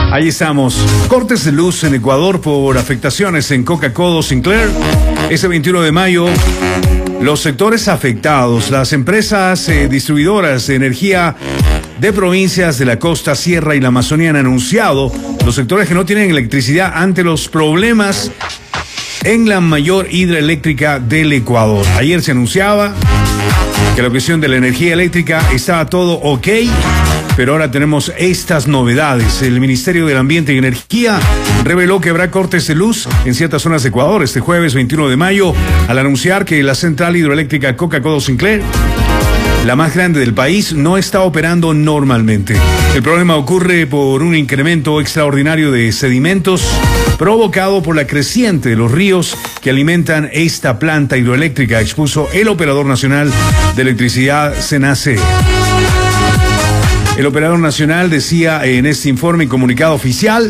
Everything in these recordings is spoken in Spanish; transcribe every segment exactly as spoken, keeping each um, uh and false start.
Ahí estamos. Cortes de luz en Ecuador por afectaciones en Coca-Cola Sinclair. Ese veintiuno de mayo, los sectores afectados, las empresas eh, distribuidoras de energía de provincias de la costa, sierra y la Amazonía han anunciado los sectores que no tienen electricidad ante los problemas en la mayor hidroeléctrica del Ecuador. Ayer se anunciaba que la cuestión de la energía eléctrica estaba todo ok, pero ahora tenemos estas novedades. El Ministerio del Ambiente y Energía reveló que habrá cortes de luz en ciertas zonas de Ecuador este jueves veintiuno de mayo, al anunciar que la central hidroeléctrica Coca-Cola Sinclair, la más grande del país, no está operando normalmente. El problema ocurre por un incremento extraordinario de sedimentos provocado por la creciente de los ríos que alimentan esta planta hidroeléctrica, expuso el Operador Nacional de Electricidad, SENACE. El Operador Nacional decía en este informe y comunicado oficial: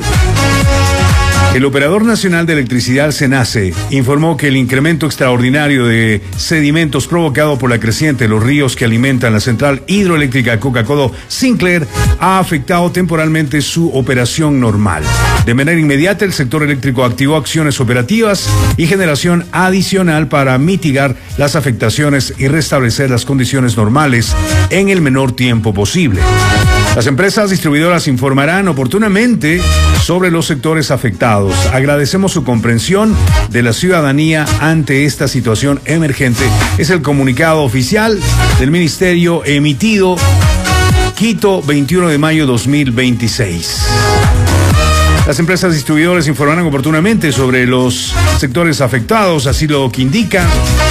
el Operador Nacional de Electricidad, SENACE, informó que el incremento extraordinario de sedimentos provocado por la creciente de los ríos que alimentan la central hidroeléctrica Coca-Cola Sinclair ha afectado temporalmente su operación normal. De manera inmediata, el sector eléctrico activó acciones operativas y generación adicional para mitigar las afectaciones y restablecer las condiciones normales en el menor tiempo posible. Las empresas distribuidoras informarán oportunamente sobre los sectores afectados. Agradecemos su comprensión de la ciudadanía ante esta situación emergente. Es el comunicado oficial del Ministerio emitido Quito, veintiuno de mayo de dos mil veintiséis. Las empresas distribuidoras informarán oportunamente sobre los sectores afectados, así lo que indica.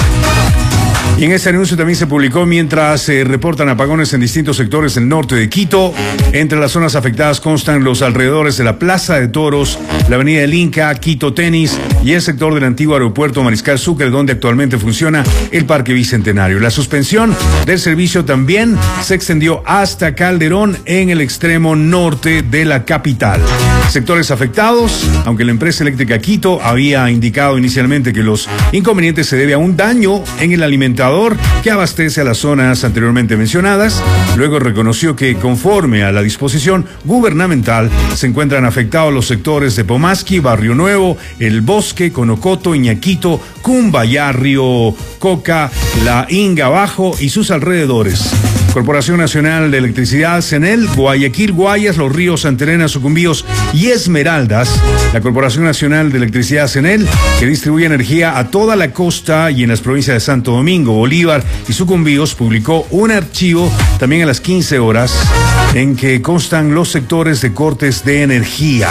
Y en este anuncio también se publicó mientras se reportan apagones en distintos sectores del norte de Quito. Entre las zonas afectadas constan los alrededores de la Plaza de Toros, la Avenida del Inca, Quito Tenis y el sector del antiguo aeropuerto Mariscal Sucre, donde actualmente funciona el Parque Bicentenario. La suspensión del servicio también se extendió hasta Calderón, en el extremo norte de la capital. Sectores afectados, aunque la empresa eléctrica Quito había indicado inicialmente que los inconvenientes se deben a un daño en el alimentador que abastece a las zonas anteriormente mencionadas, luego reconoció que conforme a la disposición gubernamental se encuentran afectados los sectores de Pomasqui, Barrio Nuevo, El Bosque, Conocoto, Iñaquito, Cumbaya, Río Coca, La Inga Bajo y sus alrededores. Corporación Nacional de Electricidad, CENEL, Guayaquil, Guayas, Los Ríos, Santa Elena, Sucumbíos y Esmeraldas. La Corporación Nacional de Electricidad, CENEL, que distribuye energía a toda la costa y en las provincias de Santo Domingo, Bolívar y Sucumbíos, publicó un archivo también a las quince horas en que constan los sectores de cortes de energía.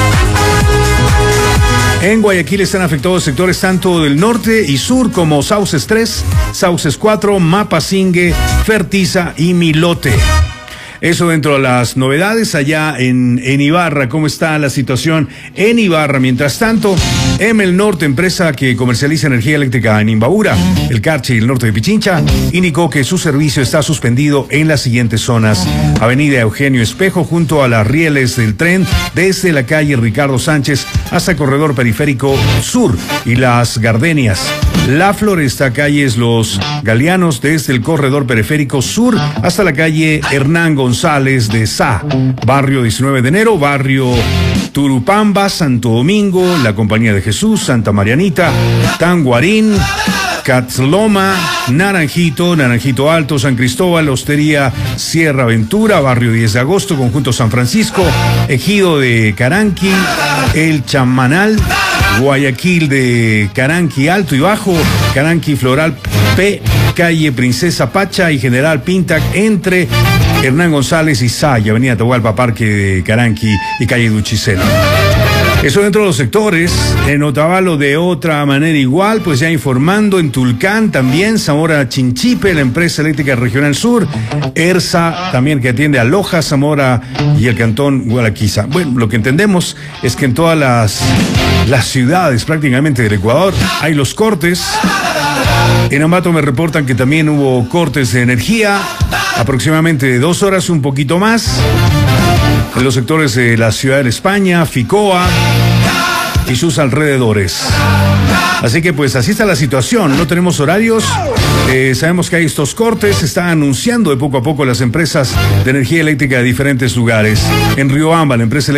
En Guayaquil están afectados sectores tanto del norte y sur como Sauces tres, Sauces cuatro, Mapasingue, Fertiza y Milote. Eso dentro de las novedades allá en, en Ibarra. ¿Cómo está la situación en Ibarra? Mientras tanto, M el Norte, empresa que comercializa energía eléctrica en Imbabura, el Carchi y el norte de Pichincha, indicó que su servicio está suspendido en las siguientes zonas: Avenida Eugenio Espejo, junto a las rieles del tren, desde la calle Ricardo Sánchez hasta el corredor periférico sur y las Gardenias. La Floresta, calles Los Galeanos, desde el corredor periférico sur hasta la calle Hernán González de Sá, barrio diecinueve de enero, barrio Turupamba, Santo Domingo, la Compañía de Jesús, Santa Marianita, Tanguarín, Catzloma, Naranjito, Naranjito Alto, San Cristóbal, Hostería Sierra Ventura, barrio diez de agosto, conjunto San Francisco, Ejido de Caranqui, El Chamanal, Guayaquil de Caranqui Alto y Bajo, Caranqui Floral P, calle Princesa Pacha y General Pintac, entre Hernán González y Saya, Avenida Atahualpa, Parque de Caranqui y calle Duchicela. Eso dentro de los sectores. En Otavalo de otra manera igual, pues ya informando en Tulcán también, Zamora Chinchipe, la empresa eléctrica regional sur, ERSA también, que atiende a Loja, Zamora y el cantón Gualaquiza. Bueno, lo que entendemos es que en todas las, las ciudades prácticamente del Ecuador hay los cortes. En Ambato me reportan que también hubo cortes de energía, aproximadamente de dos horas, un poquito más, en los sectores de la ciudad de España, Ficoa y sus alrededores. Así que pues así está la situación, no tenemos horarios, eh, sabemos que hay estos cortes, se están anunciando de poco a poco las empresas de energía eléctrica de diferentes lugares. En Riobamba, la empresa